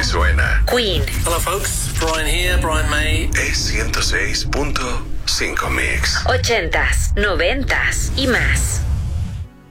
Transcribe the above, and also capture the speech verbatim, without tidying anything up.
suena. Queen. Hello folks, Brian here, Brian May. Es ciento seis punto cinco Mix. Ochentas, noventas y más.